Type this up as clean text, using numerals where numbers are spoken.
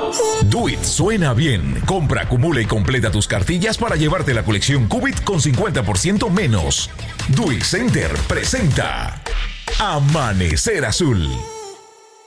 Do It suena bien. Compra, acumula y completa tus cartillas para llevarte la colección Qubit con 50% menos. Do It Center presenta Amanecer Azul.